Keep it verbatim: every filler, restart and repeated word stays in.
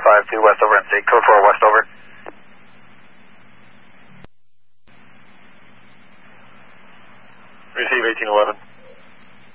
five two West over M C, code four West over. Receive eighteen eleven.